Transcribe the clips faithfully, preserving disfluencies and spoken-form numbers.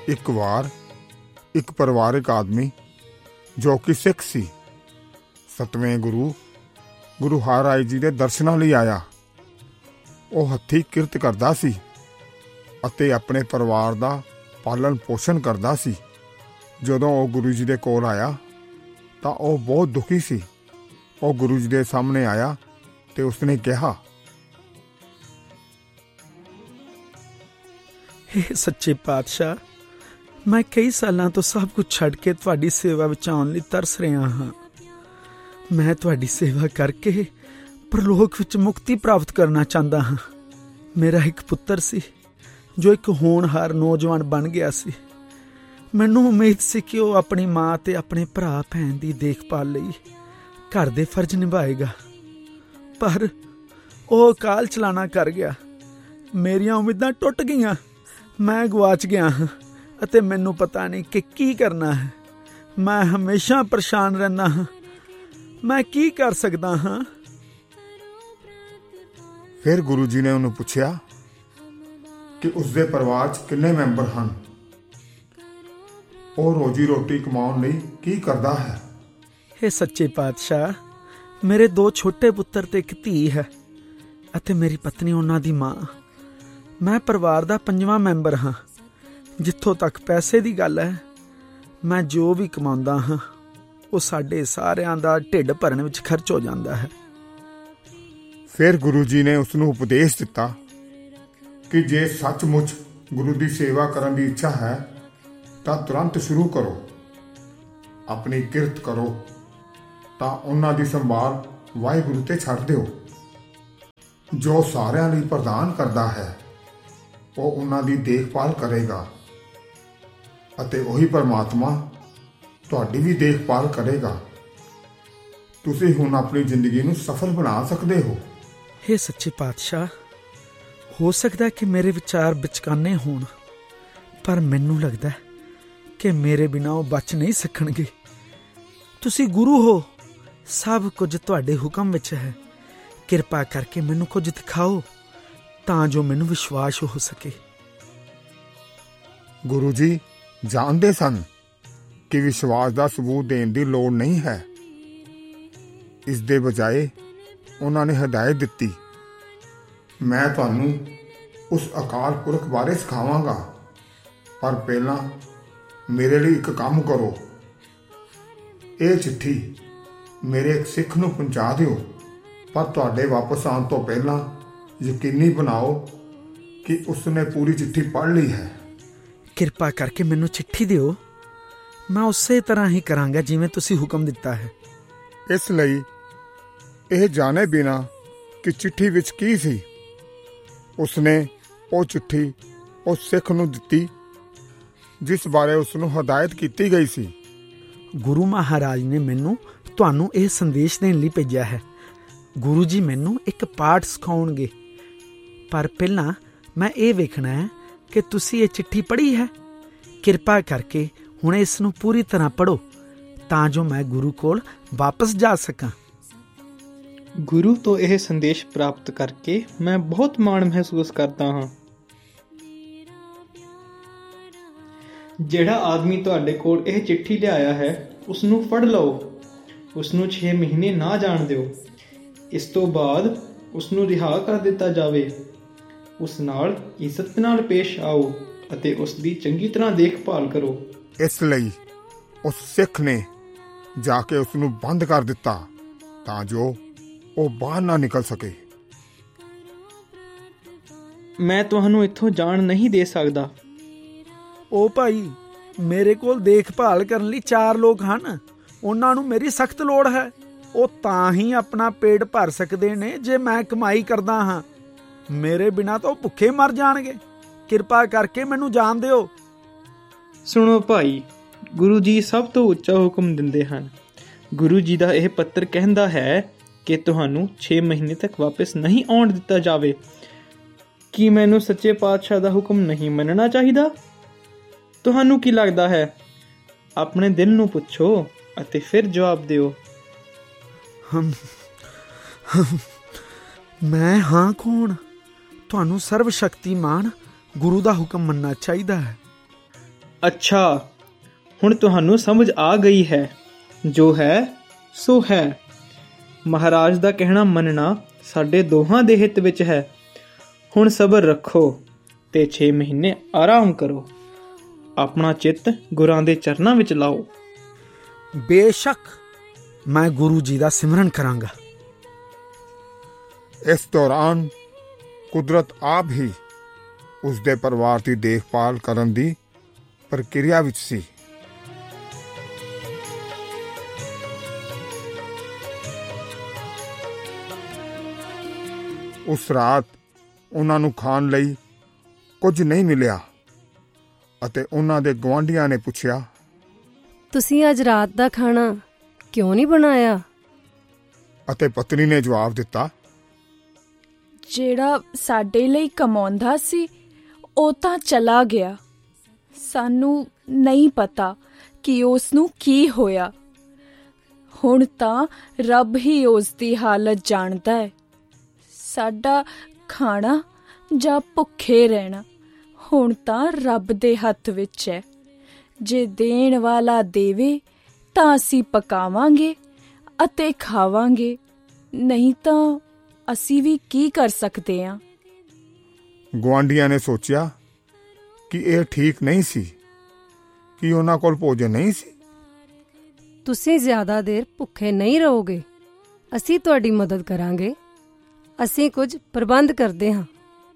ਇੱਕ ਵਾਰ ਇੱਕ ਪਰਿਵਾਰਕ ਆਦਮੀ ਜੋ ਕਿ ਸਿੱਖ ਸੀ, ਸਤਵੇਂ ਗੁਰੂ ਗੁਰੂ ਹਰਿਰਾਏ ਜੀ ਦੇ ਦਰਸ਼ਨਾਂ ਲਈ ਆਇਆ। ਉਹ ਹੱਥੀਂ ਕਿਰਤ ਕਰਦਾ ਸੀ ਅਤੇ ਆਪਣੇ ਪਰਿਵਾਰ ਦਾ ਪਾਲਣ ਪੋਸ਼ਣ ਕਰਦਾ ਸੀ। ਜਦੋਂ ਉਹ ਗੁਰੂ ਜੀ ਦੇ ਕੋਲ ਆਇਆ ਤਾਂ ਉਹ ਬਹੁਤ ਦੁਖੀ ਸੀ। ਉਹ ਗੁਰੂ ਜੀ ਦੇ ਸਾਹਮਣੇ ਆਇਆ ਤੇ ਉਸਨੇ ਕਿਹਾ, ਹੇ ਸੱਚੇ ਪਾਤਸ਼ਾਹ, ਮੈਂ ਕਈ ਸਾਲਾਂ ਤੋਂ ਸਭ ਕੁਝ ਛੱਡ ਕੇ ਤੁਹਾਡੀ ਸੇਵਾ ਵਿੱਚ ਆਉਣ ਲਈ ਤਰਸ ਰਿਹਾ ਹਾਂ। ਮੈਂ ਤੁਹਾਡੀ ਸੇਵਾ ਕਰਕੇ ਪਰਲੋਕ ਵਿੱਚ ਮੁਕਤੀ ਪ੍ਰਾਪਤ ਕਰਨਾ ਚਾਹੁੰਦਾ ਹਾਂ। ਮੇਰਾ ਇੱਕ ਪੁੱਤਰ ਸੀ ਜੋ ਇੱਕ ਹੋਣਹਾਰ ਨੌਜਵਾਨ ਬਣ ਗਿਆ ਸੀ। ਮੈਨੂੰ ਉਮੀਦ ਸੀ ਕਿ ਉਹ ਆਪਣੀ ਮਾਂ ਤੇ ਆਪਣੇ ਭਰਾ ਭੈਣ ਦੀ ਦੇਖਭਾਲ ਲਈ ਘਰ ਦੇ ਫਰਜ਼ ਨਿਭਾਏਗਾ, ਪਰ ਉਹ ਅਕਾਲ ਚਲਾਣਾ ਕਰ ਗਿਆ। ਮੇਰੀਆਂ ਉਮੀਦਾਂ ਟੁੱਟ ਗਈਆਂ। ਮੈਂ ਗਵਾਚ ਗਿਆ ਹਾਂ ਅਤੇ ਮੈਨੂੰ ਪਤਾ ਨਹੀਂ ਕਿ ਕੀ ਕਰਨਾ ਹੈ। ਮੈਂ ਹਮੇਸ਼ਾ ਪਰੇਸ਼ਾਨ ਰਹਿੰਦਾ ਹਾਂ। ਮੈਂ ਕੀ ਕਰ ਸਕਦਾ ਹਾਂ? ਫਿਰ ਗੁਰੂ ਜੀ ਨੇ ਉਹਨੂੰ ਪੁੱਛਿਆ ਕਿ ਉਸਦੇ ਪਰਿਵਾਰ 'ਚ ਕਿੰਨੇ ਮੈਂਬਰ ਹਨ, ਉਹ ਰੋਜੀ ਰੋਟੀ ਕਮਾਉਣ ਲਈ ਕੀ ਕਰਦਾ ਹੈ। ਹੇ ਸੱਚੇ ਪਾਤਸ਼ਾਹ, ਮੇਰੇ ਦੋ ਛੋਟੇ ਪੁੱਤਰ ਤੇ ਇੱਕ ਧੀ ਹੈ ਅਤੇ ਮੇਰੀ ਪਤਨੀ ਉਹਨਾਂ ਦੀ ਮਾਂ। ਮੈਂ ਪਰਿਵਾਰ ਦਾ ਪੰਜਵਾਂ ਮੈਂਬਰ ਹਾਂ। ਜਿੱਥੋਂ ਤੱਕ ਪੈਸੇ ਦੀ ਗੱਲ ਹੈ, ਮੈਂ ਜੋ ਵੀ ਕਮਾਉਂਦਾ ਹਾਂ ਉਹ ਸਾਡੇ ਸਾਰਿਆਂ ਦਾ ਢਿੱਡ ਭਰਨ ਵਿੱਚ ਖਰਚ ਹੋ ਜਾਂਦਾ ਹੈ। ਫਿਰ ਗੁਰੂ ਜੀ ਨੇ ਉਸਨੂੰ ਉਪਦੇਸ਼ ਦਿੱਤਾ ਕਿ ਜੇ ਸੱਚਮੁੱਚ ਗੁਰੂ ਦੀ ਸੇਵਾ ਕਰਨ ਦੀ ਇੱਛਾ ਹੈ ਤਾਂ ਤੁਰੰਤ ਸ਼ੁਰੂ ਕਰੋ। ਆਪਣੀ ਕਿਰਤ ਕਰੋ ਤਾਂ ਉਹਨਾਂ ਦੀ ਸੰਭਾਲ ਵਾਹਿਗੁਰੂ ਤੇ ਛੱਡ ਦਿਓ। ਜੋ ਸਾਰਿਆਂ ਲਈ ਪ੍ਰਦਾਨ ਕਰਦਾ ਹੈ ਉਹ ਉਹਨਾਂ ਦੀ ਦੇਖਭਾਲ ਕਰੇਗਾ ਅਤੇ ਉਹੀ ਪਰਮਾਤਮਾ ਤੁਹਾਡੀ ਵੀ ਦੇਖਭਾਲ ਕਰੇਗਾ। ਤੁਸੀਂ ਹੁਣ ਆਪਣੀ ਜ਼ਿੰਦਗੀ ਨੂੰ ਸਫਲ ਬਣਾ ਸਕਦੇ ਹੋ। ਹੇ ਸੱਚੇ ਪਾਤਸ਼ਾਹ, ਹੋ ਸਕਦਾ ਕਿ ਮੇਰੇ ਵਿਚਾਰ ਵਿਚਕਾਨੇ ਹੋਣ, ਪਰ ਮੈਨੂੰ ਲੱਗਦਾ ਕਿ ਮੇਰੇ ਬਿਨਾਂ ਉਹ ਬਚ ਨਹੀਂ ਸਕਣਗੇ। ਤੁਸੀਂ ਗੁਰੂ ਹੋ, ਸਭ ਕੁਝ ਤੁਹਾਡੇ ਹੁਕਮ ਵਿੱਚ ਹੈ। ਕਿਰਪਾ ਕਰਕੇ ਮੈਨੂੰ ਕੁਝ ਦਿਖਾਓ ਤਾਂ ਜੋ ਮੈਨੂੰ ਵਿਸ਼ਵਾਸ ਹੋ ਸਕੇ। ਗੁਰੂ ਜੀ ਜਾਣਦੇ ਸਨ ਕਿ ਵਿਸ਼ਵਾਸ ਦਾ ਸਬੂਤ ਦੇਣ ਦੀ ਲੋੜ ਨਹੀਂ ਹੈ। ਇਸ ਦੇ ਬਜਾਏ ਉਹਨਾਂ ਨੇ ਹਦਾਇਤ ਦਿੱਤੀ, ਮੈਂ ਤੁਹਾਨੂੰ ਉਸ ਅਕਾਲ ਪੁਰਖ ਬਾਰੇ ਸਿਖਾਵਾਂਗਾ, ਪਰ ਪਹਿਲਾਂ ਮੇਰੇ ਲਈ ਇੱਕ ਕੰਮ ਕਰੋ। ਇਹ ਚਿੱਠੀ ਮੇਰੇ ਇੱਕ ਸਿੱਖ ਨੂੰ ਪਹੁੰਚਾ ਦਿਓ, ਪਰ ਤੁਹਾਡੇ ਵਾਪਸ ਆਉਣ ਤੋਂ ਪਹਿਲਾਂ ਯਕੀਨੀ ਬਣਾਓ ਕਿ ਉਸਨੇ ਪੂਰੀ ਚਿੱਠੀ ਪੜ੍ਹ ਲਈ ਹੈ। ਕਿਰਪਾ ਕਰਕੇ ਮੈਨੂੰ ਚਿੱਠੀ ਦਿਓ। ਮੈਂ ਉਸੇ ਤਰ੍ਹਾਂ ਹੀ ਕਰਾਂਗਾ ਜਿਵੇਂ ਤੁਸੀਂ ਹੁਕਮ ਦਿੱਤਾ ਹੈ। ਇਸ ਲਈ ਇਹ ਜਾਣੇ ਬਿਨਾਂ ਕਿ ਚਿੱਠੀ ਵਿੱਚ ਕੀ ਸੀ, ਉਸਨੇ ਉਹ ਚਿੱਠੀ ਉਸ ਸਿੱਖ ਨੂੰ ਦਿੱਤੀ ਜਿਸ ਬਾਰੇ ਉਸਨੂੰ ਹਦਾਇਤ ਕੀਤੀ ਗਈ ਸੀ। ਗੁਰੂ ਮਹਾਰਾਜ ਨੇ ਮੈਨੂੰ ਤੁਹਾਨੂੰ ਇਹ ਸੰਦੇਸ਼ ਦੇਣ ਲਈ ਭੇਜਿਆ ਹੈ। ਗੁਰੂ ਜੀ ਮੈਨੂੰ ਇੱਕ ਪਾਠ ਸਿਖਾਉਣਗੇ, ਪਰ ਪਹਿਲਾਂ ਮੈਂ ਇਹ ਵੇਖਣਾ ਹੈ ਕਿ ਤੁਸੀਂ ਇਹ ਚਿੱਠੀ ਪੜ੍ਹੀ ਹੈ। ਕਿਰਪਾ ਕਰਕੇ ਹੁਣ ਇਸ ਨੂੰ ਪੂਰੀ ਤਰ੍ਹਾਂ ਪੜ੍ਹੋ ਤਾਂ ਜੋ ਮੈਂ ਗੁਰੂ ਕੋਲ ਵਾਪਸ ਜਾ ਸਕਾਂ। ਗੁਰੂ ਤੋਂ ਇਹ ਸੰਦੇਸ਼ ਪ੍ਰਾਪਤ ਕਰਕੇ ਮੈਂ ਬਹੁਤ ਮਾਣ ਮਹਿਸੂਸ ਕਰਦਾ ਹਾਂ। ਜਿਹੜਾ ਆਦਮੀ ਤੁਹਾਡੇ ਕੋਲ ਇਹ ਚਿੱਠੀ ਲਿਆਇਆ ਹੈ ਉਸ ਨੂੰ ਫੜ ਲਓ। ਉਸ ਨੂੰ ਛੇ ਮਹੀਨੇ ਨਾ ਜਾਣ ਦਿਓ। ਇਸ ਤੋਂ ਬਾਅਦ ਉਸ ਨੂੰ ਰਿਹਾ ਕਰ ਦਿੱਤਾ ਜਾਵੇ। ਉਸ ਨਾਲ ਇੱਜ਼ਤ ਨਾਲ ਪੇਸ਼ ਆਓ ਅਤੇ ਉਸ ਦੀ ਚੰਗੀ ਤਰ੍ਹਾਂ ਦੇਖਭਾਲ ਕਰੋ। ਇਸ ਲਈ ਉਸ ਸਿੱਖ ਨੇ ਜਾ ਕੇ ਉਸ ਨੂੰ ਬੰਦ ਕਰ ਦਿੱਤਾ ਤਾਂ ਜੋ ਉਹ ਬਾਹਰ ਨਾ ਨਿਕਲ ਸਕੇ। ਮੈਂ ਤੁਹਾਨੂੰ ਇੱਥੋਂ ਜਾਣ ਨਹੀਂ ਦੇ ਸਕਦਾ। ਉਹ ਭਾਈ, ਮੇਰੇ ਕੋਲ ਦੇਖਭਾਲ ਕਰਨ ਲਈ ਚਾਰ ਲੋਕ ਹਨ। ਉਹਨਾਂ ਨੂੰ ਮੇਰੀ ਸਖਤ ਲੋੜ ਹੈ। ਉਹ ਤਾਂ ਹੀ ਆਪਣਾ ਪੇਟ ਭਰ ਸਕਦੇ ਨੇ ਜੇ ਮੈਂ ਕਮਾਈ ਕਰਦਾ ਹਾਂ। ਮੇਰੇ ਬਿਨਾਂ ਤਾਂ ਉਹ ਭੁੱਖੇ ਮਰ ਜਾਣਗੇ। ਕਿਰਪਾ ਕਰਕੇ ਮੈਨੂੰ ਜਾਣ ਦਿਓ। ਸੁਣੋ ਭਾਈ, ਗੁਰੂ ਜੀ ਸਭ ਤੋਂ ਉੱਚਾ ਹੁਕਮ ਦਿੰਦੇ ਹਨ। ਗੁਰੂ ਜੀ ਦਾ ਇਹ ਪੱਤਰ ਕਹਿੰਦਾ ਹੈ ਕਿ ਤੁਹਾਨੂੰ ਛੇ ਮਹੀਨੇ ਤੱਕ ਵਾਪਸ ਨਹੀਂ ਆਉਣ ਦਿੱਤਾ ਜਾਵੇ। ਕੀ ਮੈਨੂੰ ਸੱਚੇ ਪਾਤਸ਼ਾਹ ਦਾ ਹੁਕਮ ਨਹੀਂ ਮੰਨਣਾ ਚਾਹੀਦਾ? ਤੁਹਾਨੂੰ ਕੀ ਲੱਗਦਾ ਹੈ? ਆਪਣੇ ਦਿਲ ਨੂੰ ਪੁੱਛੋ ਅਤੇ ਫਿਰ ਜਵਾਬ ਦਿਓ। ਹਮ ਹਮ ਮੈਂ ਹਾਂ ਕੌਣ? ਤੁਹਾਨੂੰ ਸਰਵ ਸ਼ਕਤੀਮਾਨ ਗੁਰੂ ਦਾ ਹੁਕਮ ਮੰਨਣਾ ਚਾਹੀਦਾ ਹੈ। ਅੱਛਾ, ਹੁਣ ਤੁਹਾਨੂੰ ਸਮਝ ਆ ਗਈ ਹੈ। ਜੋ ਹੈ ਸੋ ਹੈ। ਮਹਾਰਾਜ ਦਾ ਕਹਿਣਾ ਮੰਨਣਾ ਸਾਡੇ ਦੋਹਾਂ ਦੇ ਹਿੱਤ ਵਿੱਚ ਹੈ। ਹੁਣ ਸਬਰ ਰੱਖੋ ਤੇ ਛੇ ਮਹੀਨੇ ਆਰਾਮ ਕਰੋ। ਆਪਣਾ ਚਿੱਤ ਗੁਰਾਂ ਦੇ ਚਰਨਾਂ ਵਿੱਚ ਲਾਓ। ਬੇਸ਼ੱਕ ਮੈਂ ਗੁਰੂ ਜੀ ਦਾ ਸਿਮਰਨ ਕਰਾਂਗਾ। ਇਸ ਦੌਰਾਨ ਕੁਦਰਤ ਆਪ ਹੀ ਉਸ ਦੇ ਪਰਿਵਾਰ ਦੀ ਦੇਖਭਾਲ ਕਰਨ ਦੀ ਪ੍ਰਕਿਰਿਆ ਵਿੱਚ ਸੀ। ਉਸ ਰਾਤ ਉਹਨਾਂ ਨੂੰ ਖਾਣ ਲਈ ਕੁਝ ਨਹੀਂ ਮਿਲਿਆ ਅਤੇ ਉਹਨਾਂ ਦੇ ਗੁਆਂਢੀਆਂ ਨੇ ਪੁੱਛਿਆ, ਤੁਸੀਂ ਅੱਜ ਰਾਤ ਦਾ ਖਾਣਾ ਕਿਉਂ ਨਹੀਂ ਬਣਾਇਆ? ਅਤੇ ਪਤਨੀ ਨੇ ਜਵਾਬ ਦਿੱਤਾ, ਜਿਹੜਾ ਸਾਡੇ ਲਈ ਕਮਾਉਂਦਾ ਸੀ ਉਹ ਤਾਂ ਚਲਾ ਗਿਆ। ਸਾਨੂੰ ਨਹੀਂ ਪਤਾ ਕਿ ਉਸ ਨੂੰ ਕੀ ਹੋਇਆ। ਹੁਣ ਤਾਂ ਰੱਬ ਹੀ ਉਸ ਦੀ ਹਾਲਤ ਜਾਣਦਾ ਹੈ। ਸਾਡਾ ਖਾਣਾ ਜਾਂ ਭੁੱਖੇ ਰਹਿਣਾ ਹੁਣ ਤਾਂ ਰੱਬ ਦੇ ਹੱਥ ਵਿੱਚ ਹੈ। ਜੇ ਦੇਣ ਵਾਲਾ ਦੇਵੇ ਤਾਂ ਅਸੀਂ ਪਕਾਵਾਂਗੇ ਅਤੇ ਖਾਵਾਂਗੇ, ਨਹੀਂ ਤਾਂ ਅਸੀਂ ਵੀ ਕੀ ਕਰ ਸਕਦੇ ਹਾਂ। ਗੁਆਂਢੀਆਂ ਨੇ ਸੋਚਿਆ ਕਿ ਇਹ ਠੀਕ ਨਹੀਂ ਸੀ ਕਿ ਉਹਨਾਂ ਕੋਲ ਭੋਜਨ ਨਹੀਂ ਸੀ। ਤੁਸੀਂ ਜ਼ਿਆਦਾ ਦੇਰ ਭੁੱਖੇ ਨਹੀਂ ਰਹੋਗੇ। ਅਸੀਂ ਤੁਹਾਡੀ ਮਦਦ ਕਰਾਂਗੇ। ਅਸੀਂ ਕੁਝ ਪ੍ਰਬੰਧ ਕਰਦੇ ਹਾਂ।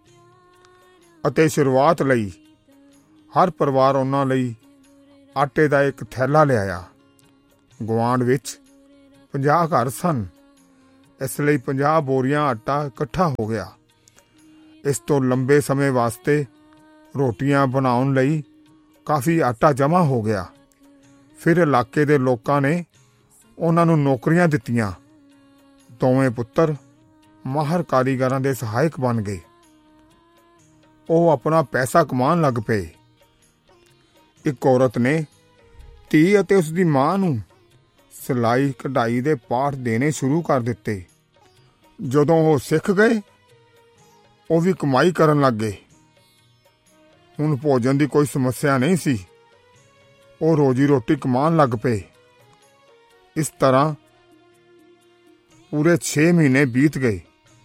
ਅਤੇ ਸ਼ੁਰੂਆਤ ਲਈ ਹਰ ਪਰਿਵਾਰ ਉਹਨਾਂ ਲਈ ਆਟੇ ਦਾ ਇੱਕ ਥੈਲਾ ਲਿਆਇਆ। ਗੁਆਂਢ ਵਿੱਚ ਪੰਜਾਹ ਘਰ ਸਨ, ਇਸ ਲਈ ਪੰਜਾਹ ਬੋਰੀਆਂ ਆਟਾ ਇਕੱਠਾ ਹੋ ਗਿਆ। ਇਸ ਤੋਂ ਲੰਬੇ ਸਮੇਂ ਵਾਸਤੇ ਰੋਟੀਆਂ ਬਣਾਉਣ ਲਈ ਕਾਫੀ ਆਟਾ ਜਮ੍ਹਾਂ ਹੋ ਗਿਆ। ਫਿਰ ਇਲਾਕੇ ਦੇ ਲੋਕਾਂ ਨੇ ਉਹਨਾਂ ਨੂੰ ਨੌਕਰੀਆਂ ਦਿੱਤੀਆਂ। ਦੋਵੇਂ ਪੁੱਤਰ ਮਾਹਰ ਕਾਰੀਗਰਾਂ ਦੇ ਸਹਾਇਕ ਬਣ ਗਏ। ਉਹ ਆਪਣਾ ਪੈਸਾ ਕਮਾਉਣ ਲੱਗ ਪਏ। ਇੱਕ ਔਰਤ ਨੇ ਧੀ ਅਤੇ ਉਸ ਦੀ ਮਾਂ ਨੂੰ ਸਿਲਾਈ ਕਢਾਈ ਦੇ ਪਾਠ ਦੇਣੇ ਸ਼ੁਰੂ ਕਰ ਦਿੱਤੇ। ਜਦੋਂ ਉਹ ਸਿੱਖ ਗਏ, ਉਹ ਵੀ ਕਮਾਈ ਕਰਨ ਲੱਗ ਗਏ। ਹੁਣ ਭੋਜਨ ਦੀ ਕੋਈ ਸਮੱਸਿਆ ਨਹੀਂ ਸੀ। ਉਹ ਰੋਜੀ ਰੋਟੀ ਕਮਾਉਣ ਲੱਗ ਪਏ। ਇਸ ਤਰ੍ਹਾਂ ਪੂਰੇ ਛੇ ਮਹੀਨੇ ਬੀਤ ਗਏ।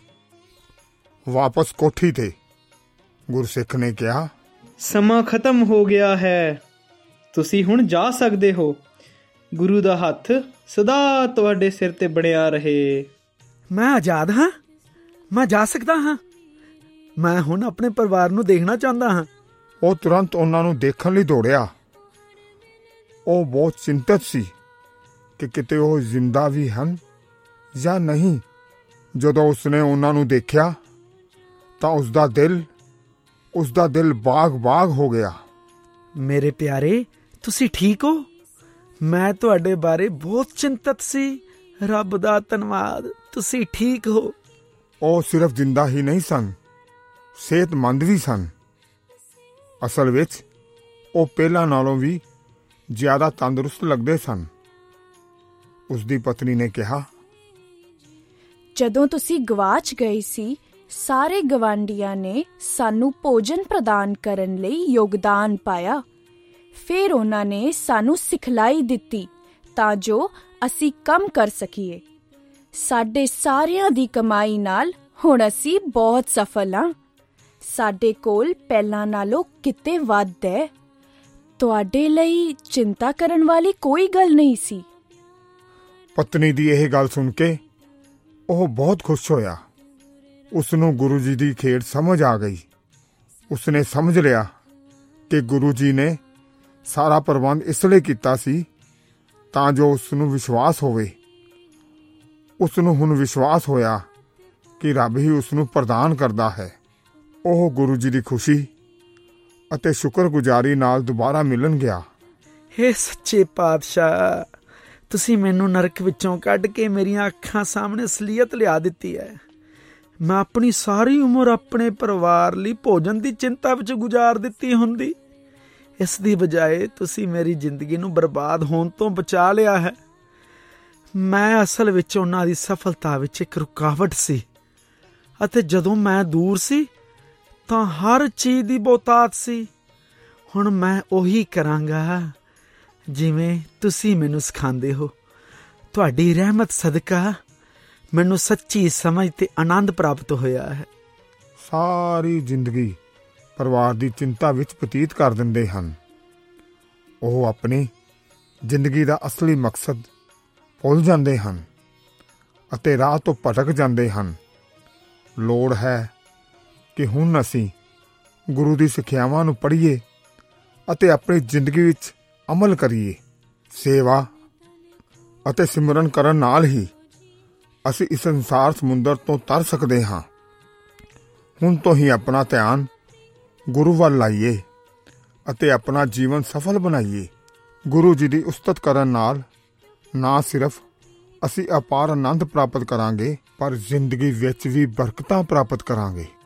ਵਾਪਸ ਕੋਠੀ ਤੇ ਗੁਰਸਿੱਖ ਨੇ ਕਿਹਾ, ਸਮਾਂ ਖਤਮ ਹੋ ਗਿਆ ਹੈ। ਤੁਸੀਂ ਹੁਣ ਜਾ ਸਕਦੇ ਹੋ। ਗੁਰੂ ਦਾ ਹੱਥ ਸਦਾ ਤੁਹਾਡੇ ਸਿਰ ਤੇ ਬਣਿਆ ਰਹੇ। ਮੈਂ ਆਜ਼ਾਦ ਹਾਂ। ਮੈਂ ਜਾ ਸਕਦਾ ਹਾਂ। ਮੈਂ ਹੁਣ ਆਪਣੇ ਪਰਿਵਾਰ ਨੂੰ ਦੇਖਣਾ ਚਾਹੁੰਦਾ ਹਾਂ। ਉਹ ਤੁਰੰਤ ਉਹਨਾਂ ਨੂੰ ਦੇਖਣ ਲਈ ਦੌੜਿਆ। ਉਹ ਬਹੁਤ ਚਿੰਤਤ ਸੀ ਕਿ ਕਿਤੇ ਉਹ ਜ਼ਿੰਦਾ ਵੀ ਹਨ ਜਾਂ ਨਹੀਂ। ਜਦੋਂ ਉਸਨੇ ਉਹਨਾਂ ਨੂੰ ਦੇਖਿਆ ਤਾਂ ਉਸਦਾ ਦਿਲ ਉਸਦਾ ਦਿਲ ਬਾਗ-ਬਾਗ ਹੋ ਗਿਆ। ਮੇਰੇ ਪਿਆਰੇ, ਤੁਸੀਂ ਠੀਕ ਹੋ? ਮੈਂ ਤੁਹਾਡੇ ਬਾਰੇ ਬਹੁਤ ਚਿੰਤਤ ਸੀ। ਰੱਬ ਦਾ ਧੰਨਵਾਦ, ਤੁਸੀਂ ਠੀਕ ਹੋ। ਉਹ ਸਿਰਫ ਜ਼ਿੰਦਾ ਹੀ ਨਹੀਂ ਸਨ, ਸਿਹਤਮੰਦ ਵੀ ਸਨ। ਅਸਲ ਵਿੱਚ ਉਹ ਪਹਿਲਾਂ ਨਾਲੋਂ ਵੀ ਜ਼ਿਆਦਾ ਤੰਦਰੁਸਤ ਲੱਗਦੇ ਸਨ। ਉਸਦੀ ਪਤਨੀ ਨੇ ਕਿਹਾ, ਜਦੋਂ ਤੁਸੀਂ ਗਵਾਚ ਗਏ ਸੀ, ਸਾਰੇ ਗਵਾਂਢੀਆਂ ਨੇ ਸਾਨੂੰ ਭੋਜਨ ਪ੍ਰਦਾਨ ਕਰਨ ਲਈ ਯੋਗਦਾਨ ਪਾਇਆ। ਫਿਰ ਉਹਨਾਂ ਨੇ ਸਾਨੂੰ ਸਿਖਲਾਈ ਦਿੱਤੀ ਤਾਂ ਜੋ ਅਸੀਂ ਕੰਮ ਕਰ ਸਕੀਏ। ਸਾਡੇ ਸਾਰਿਆਂ ਦੀ ਕਮਾਈ ਨਾਲ ਹੁਣ ਅਸੀਂ ਬਹੁਤ ਸਫਲ ਹਾਂ। ਸਾਡੇ ਕੋਲ ਪਹਿਲਾਂ ਨਾਲੋਂ ਕਿਤੇ ਵੱਧ ਹੈ। ਤੁਹਾਡੇ ਲਈ ਚਿੰਤਾ ਕਰਨ ਵਾਲੀ ਕੋਈ ਗੱਲ ਨਹੀਂ ਸੀ। ਪਤਨੀ ਦੀ ਇਹ ਗੱਲ ਸੁਣ ਕੇ ਉਹ ਬਹੁਤ ਖੁਸ਼ ਹੋਇਆ। ਉਸ ਨੂੰ ਗੁਰੂ ਜੀ ਦੀ ਖੇਡ ਸਮਝ ਆ ਗਈ। ਉਸਨੇ ਸਮਝ ਲਿਆ ਕਿ ਗੁਰੂ ਜੀ ਨੇ ਸਾਰਾ ਪ੍ਰਬੰਧ ਇਸ ਲਈ ਕੀਤਾ ਸੀ ਤਾਂ ਜੋ ਉਸ ਨੂੰ ਵਿਸ਼ਵਾਸ ਹੋਵੇ। ਉਸ ਨੂੰ ਹੁਣ ਵਿਸ਼ਵਾਸ ਹੋਇਆ ਕਿ ਰੱਬ ਹੀ ਉਸ ਨੂੰ ਪ੍ਰਦਾਨ ਕਰਦਾ ਹੈ। ਉਹ ਗੁਰੂ ਜੀ ਦੀ ਖੁਸ਼ੀ ਅਤੇ ਸ਼ੁਕਰਗੁਜ਼ਾਰੀ ਨਾਲ ਦੁਬਾਰਾ ਮਿਲਣ ਗਿਆ। ਹੇ ਸੱਚੇ ਪਾਤਸ਼ਾਹ, ਤੁਸੀਂ ਮੈਨੂੰ ਨਰਕ ਵਿੱਚੋਂ ਕੱਢ ਕੇ ਮੇਰੀਆਂ ਅੱਖਾਂ ਸਾਹਮਣੇ ਅਸਲੀਅਤ ਲਿਆ ਦਿੱਤੀ ਹੈ। ਮੈਂ ਆਪਣੀ ਸਾਰੀ ਉਮਰ ਆਪਣੇ ਪਰਿਵਾਰ ਲਈ ਭੋਜਨ ਦੀ ਚਿੰਤਾ ਵਿੱਚ ਗੁਜ਼ਾਰ ਦਿੱਤੀ ਹੁੰਦੀ। ਇਸ ਦੀ ਬਜਾਏ ਤੁਸੀਂ ਮੇਰੀ ਜ਼ਿੰਦਗੀ ਨੂੰ ਬਰਬਾਦ ਹੋਣ ਤੋਂ ਬਚਾ ਲਿਆ ਹੈ। ਮੈਂ ਅਸਲ ਵਿੱਚ ਉਹਨਾਂ ਦੀ ਸਫਲਤਾ ਵਿੱਚ ਇੱਕ ਰੁਕਾਵਟ ਸੀ ਅਤੇ ਜਦੋਂ ਮੈਂ ਦੂਰ ਸੀ ਤਾਂ ਹਰ ਚੀਜ਼ ਦੀ ਬਹੁਤਾਤ ਸੀ। ਹੁਣ ਮੈਂ ਉਹੀ ਕਰਾਂਗਾ ਜਿਵੇਂ ਤੁਸੀਂ ਮੈਨੂੰ ਸਿਖਾਉਂਦੇ ਹੋ। ਤੁਹਾਡੀ ਰਹਿਮਤ ਸਦਕਾ ਮੈਨੂੰ ਸੱਚੀ ਸਮਝ ਤੇ ਆਨੰਦ ਪ੍ਰਾਪਤ ਹੋਇਆ ਹੈ। ਸਾਰੀ ਜ਼ਿੰਦਗੀ ਪਰਿਵਾਰ ਦੀ ਚਿੰਤਾ ਵਿੱਚ ਬਤੀਤ ਕਰ ਦਿੰਦੇ ਹਨ। ਉਹ ਆਪਣੀ ਜ਼ਿੰਦਗੀ ਦਾ ਅਸਲੀ ਮਕਸਦ ਭੁੱਲ ਜਾਂਦੇ ਹਨ ਅਤੇ ਰਾਹ ਤੋਂ ਭਟਕ ਜਾਂਦੇ ਹਨ। ਲੋੜ ਹੈ ਕਿ ਹੁਣ ਅਸੀਂ ਗੁਰੂ ਦੀ ਸਿੱਖਿਆਵਾਂ ਨੂੰ ਪੜ੍ਹੀਏ ਅਤੇ ਆਪਣੀ ਜ਼ਿੰਦਗੀ ਵਿੱਚ ਅਮਲ ਕਰੀਏ। ਸੇਵਾ ਅਤੇ ਸਿਮਰਨ ਕਰਨ ਨਾਲ ਹੀ ਅਸੀਂ ਇਸ ਸੰਸਾਰ ਸਮੁੰਦਰ ਤੋਂ ਤਰ ਸਕਦੇ ਹਾਂ। ਹੁਣ ਤੋਂ ਹੀ ਆਪਣਾ ਧਿਆਨ ਗੁਰੂ ਵੱਲ ਲਾਈਏ ਅਤੇ ਆਪਣਾ ਜੀਵਨ ਸਫਲ ਬਣਾਈਏ। ਗੁਰੂ ਜੀ ਦੀ ਉਸਤਤ ਕਰਨ ਨਾਲ ਨਾ ਸਿਰਫ ਅਸੀਂ ਅਪਾਰ ਆਨੰਦ ਪ੍ਰਾਪਤ ਕਰਾਂਗੇ, ਪਰ ਜ਼ਿੰਦਗੀ ਵਿੱਚ ਵੀ ਬਰਕਤਾਂ ਪ੍ਰਾਪਤ ਕਰਾਂਗੇ।